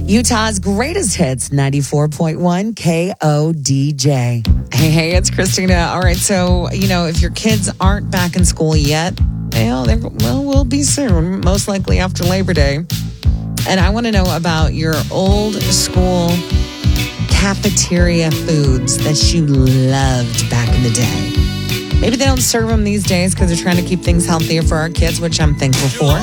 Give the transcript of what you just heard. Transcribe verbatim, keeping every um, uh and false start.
Utah's greatest hits, ninety-four point one K O D J. Hey, hey, it's Christina. All right, so, you know, if your kids aren't back in school yet, well, they well, will be soon, most likely after Labor Day. And I want to know about your old school cafeteria foods that you loved back in the day. Maybe they don't serve them these days because they're trying to keep things healthier for our kids, which I'm thankful for.